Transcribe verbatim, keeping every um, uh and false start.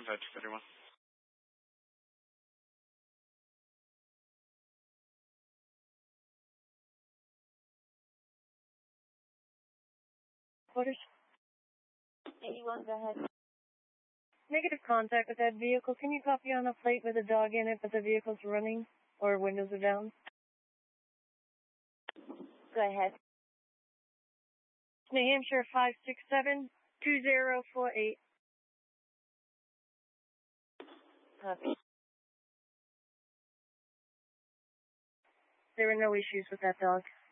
five two thirty-one. Quarters. eighty-one, go ahead. Negative contact with that vehicle. Can you copy on a plate with a dog in it, but the vehicle's running or windows are down? Go ahead. New Hampshire five six seven two zero four eight. Copy. There were no issues with that dog.